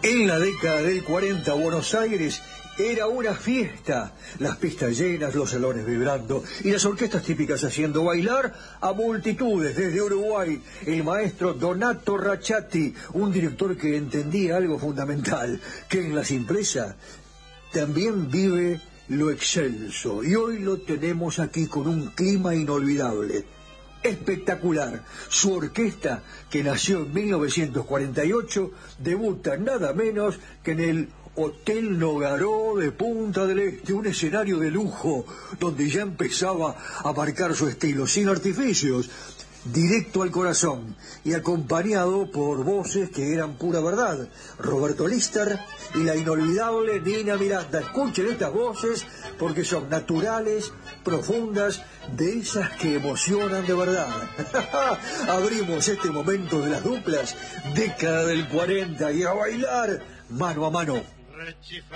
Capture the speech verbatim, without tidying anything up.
En la década del cuarenta, Buenos Aires era una fiesta, las pistas llenas, los salones vibrando y las orquestas típicas haciendo bailar a multitudes. Desde Uruguay, el maestro Donato Rachati, un director que entendía algo fundamental, que en la simpleza también vive lo excelso, y hoy lo tenemos aquí con un clima inolvidable. Espectacular. Su orquesta, que nació en mil novecientos cuarenta y ocho, debuta nada menos que en el Hotel Nogaró de Punta del Este, un escenario de lujo donde ya empezaba a marcar su estilo, sin artificios, directo al corazón, y acompañado por voces que eran pura verdad, Roberto Lister y la inolvidable Nina Miranda. Escuchen estas voces porque son naturales, profundas, de esas que emocionan de verdad. Abrimos este momento de las duplas, década del cuarenta, y a bailar mano a mano.